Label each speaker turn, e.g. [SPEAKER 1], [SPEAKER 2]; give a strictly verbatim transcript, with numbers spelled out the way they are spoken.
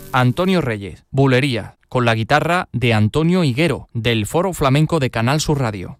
[SPEAKER 1] Antonio Reyes, Bulería, con la guitarra de Antonio Higuero, del Foro Flamenco de Canal Sur Radio.